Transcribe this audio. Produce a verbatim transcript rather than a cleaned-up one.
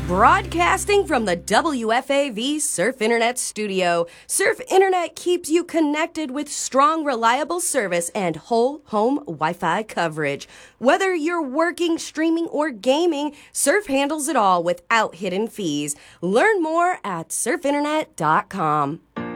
Broadcasting from the W F A V Surf Internet studio, Surf Internet keeps you connected with strong, reliable service and whole home Wi-Fi coverage. Whether you're working, streaming, or gaming, Surf handles it all without hidden fees. Learn more at surf internet dot com.